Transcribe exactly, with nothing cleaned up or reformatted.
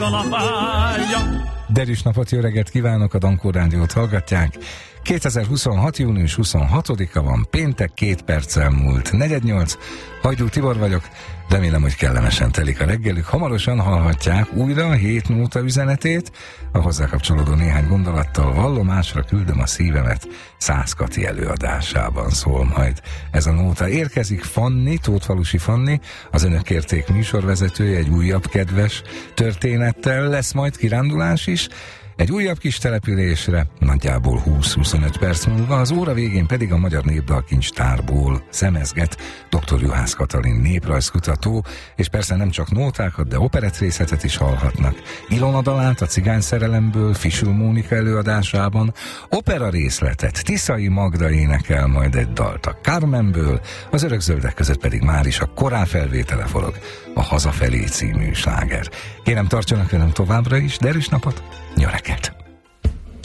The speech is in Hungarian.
Derűs napot, jó reggelt kívánok, a Dankó Rádiót hallgatják. kétezer-huszonhat. június huszonhatodika van, péntek, két perccel múlt negyvennyolc. Hajdú Tibor vagyok, remélem, hogy kellemesen telik a reggelük. Hamarosan hallhatják újra a hét nóta üzenetét, a hozzá kapcsolódó néhány gondolattal vallomásra küldöm a szívemet Szász Kati előadásában szól majd ez a nóta. Érkezik Fanni, Tótfalusi Fanni, az Önök Kérték műsorvezetője, egy újabb kedves történettel. Lesz majd kirándulás is, egy újabb kis településre, nagyjából húsz-huszonöt perc múlva, az óra végén pedig a Magyar Népdalkincstárból szemezget dr. Juhász Katalin néprajzkutató, és persze nem csak nótákat, de operettrészetet is hallhatnak. Ilona dalát a Cigány szerelemből Fisül Mónika előadásában, opera részletet Tiszai Magda énekel majd egy dalt a Carmenből, az Örökzöldek között pedig már is a korán felvétele forog, a Hazafelé című sláger. Kérem, tartsanak velem továbbra is, derűs napot, jó reggelt!